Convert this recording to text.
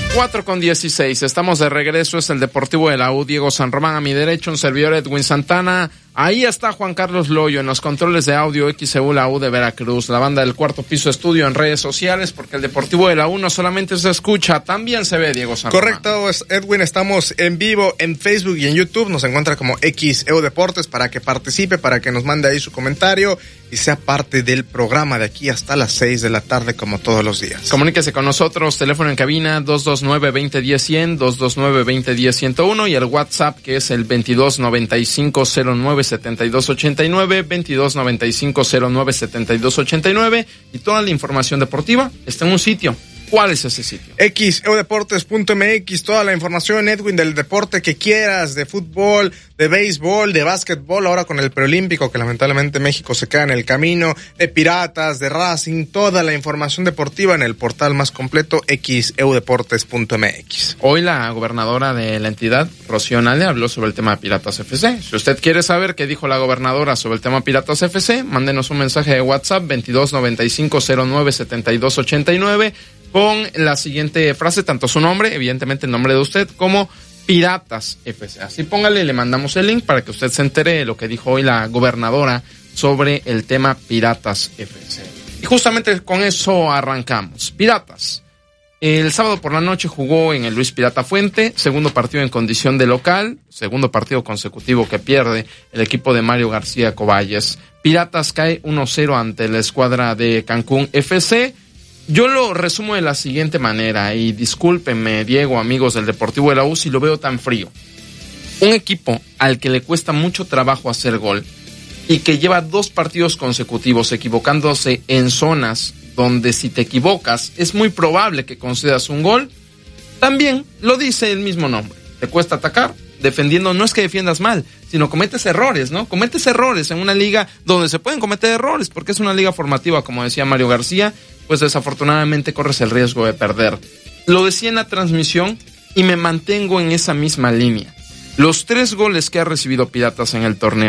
4:16, estamos de regreso, es el Deportivo de la U, Diego San Román a mi derecho, un servidor Edwin Santana, ahí está Juan Carlos Loyo en los controles de audio XEU la U de Veracruz, la banda del Cuarto Piso Estudio en redes sociales, porque el Deportivo de la U no solamente se escucha, también se ve, Diego San Román. Correcto, Edwin, estamos en vivo en Facebook y en YouTube, nos encuentra como XEU Deportes para que participe, para que nos mande ahí su comentario y sea parte del programa de aquí hasta las 6 de la tarde como todos los días. Comuníquese con nosotros, teléfono en cabina 229-2010-100, 229-2010-101 y el WhatsApp que es el 2295-097289, 2295-097289 y toda la información deportiva está en un sitio. ¿Cuál es ese sitio? xeudeportes.mx, toda la información, Edwin, del deporte que quieras, de fútbol, de béisbol, de básquetbol, ahora con el preolímpico que lamentablemente México se queda en el camino, de Piratas, de Racing, toda la información deportiva en el portal más completo, xeudeportes.mx. Hoy la gobernadora de la entidad, Rocío Nale, habló sobre el tema de Piratas FC. Si usted quiere saber qué dijo la gobernadora sobre el tema Piratas FC, mándenos un mensaje de WhatsApp 2295-097289 con la siguiente frase, tanto su nombre, evidentemente el nombre de usted, como Piratas FC. Así póngale, le mandamos el link para que usted se entere de lo que dijo hoy la gobernadora sobre el tema Piratas FC. Y justamente con eso arrancamos. Piratas. El sábado por la noche jugó en el Luis Pirata Fuente, segundo partido en condición de local, segundo partido consecutivo que pierde el equipo de Mario García Coballes. Piratas cae 1-0 ante la escuadra de Cancún FC. Yo lo resumo de la siguiente manera, y discúlpenme, Diego, amigos del Deportivo de la U, si lo veo tan frío. Un equipo al que le cuesta mucho trabajo hacer gol y que lleva 2 partidos consecutivos equivocándose en zonas donde si te equivocas es muy probable que concedas un gol, también lo dice el mismo nombre. Te cuesta atacar, defendiendo, no es que defiendas mal, sino cometes errores, ¿no? Cometes errores en una liga donde se pueden cometer errores, porque es una liga formativa, como decía Mario García, pues desafortunadamente corres el riesgo de perder. Lo decía en la transmisión y me mantengo en esa misma línea. Los 3 goles que ha recibido Piratas en el torneo